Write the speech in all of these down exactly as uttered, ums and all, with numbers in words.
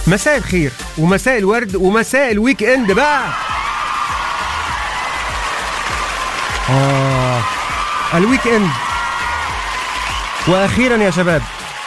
مساء الخير ومساء الورد ومساء الويك اند بقى. آه الويك اند واخيرا يا شباب.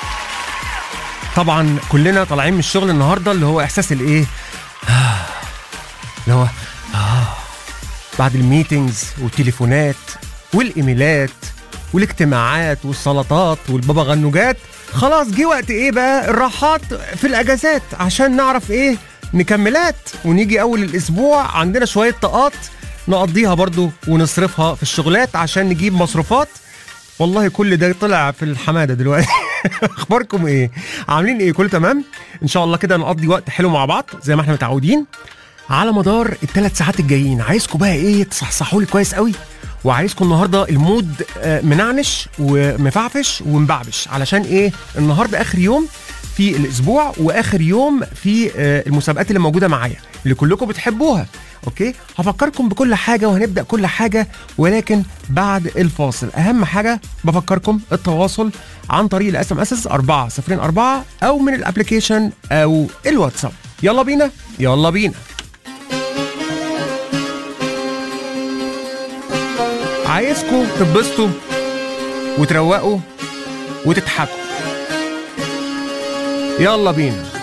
طبعا كلنا طالعين من الشغل النهارده اللي هو احساس الايه اللي هو آه بعد الميتينجز والتليفونات والايميلات والاجتماعات والسلطات والبابا غنوجات، خلاص جه وقت ايه بقى الراحات في الاجازات عشان نعرف ايه نكملات، ونيجي اول الاسبوع عندنا شويه طاقات نقضيها برضو ونصرفها في الشغلات عشان نجيب مصروفات. والله كل ده طلع في الحماده دلوقتي. اخباركم ايه؟ عاملين ايه؟ كله تمام ان شاء الله كده. نقضي وقت حلو مع بعض زي ما احنا متعودين على مدار الثلاث ساعات الجايين. عايزكم بقى ايه تصحصحوا لي كويس قوي، وعايزكم النهارده المود منعنش ومفعفش ومبعبش، علشان ايه النهارده اخر يوم في الاسبوع واخر يوم في المسابقات اللي موجوده معايا اللي كلكم بتحبوها. اوكي هفكركم بكل حاجه وهنبدا كل حاجه، ولكن بعد الفاصل. اهم حاجه بفكركم التواصل عن طريق الاس ام اس أربعة صفر أربعة او من الابلكيشن او الواتساب. يلا بينا يلا بينا. عايزكم تتبسطوا وتروقوا وتضحكوا. يلا بينا.